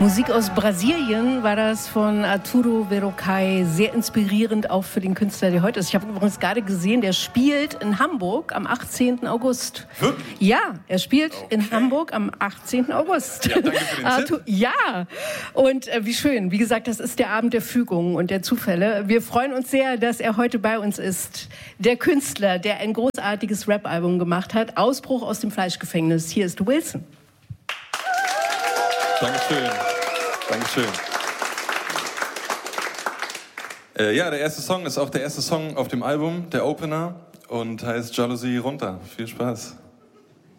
Musik aus Brasilien war das von Arturo Verocai, sehr inspirierend auch für den Künstler, der heute ist. Ich habe übrigens gerade gesehen, der spielt in Hamburg am 18. August. Wirklich? Ja, er spielt in Hamburg am 18. August. Ja, danke für den Tipp. Ja, und wie schön. Wie gesagt, das ist der Abend der Fügungen und der Zufälle. Wir freuen uns sehr, dass er heute bei uns ist. Der Künstler, der ein großartiges Rap-Album gemacht hat, Ausbruch aus dem Fleischgefängnis. Hier ist Wilson. Dankeschön. Dankeschön. Ja, der erste Song ist auch der erste Song auf dem Album, der Opener, und heißt Jalousie runter. Viel Spaß.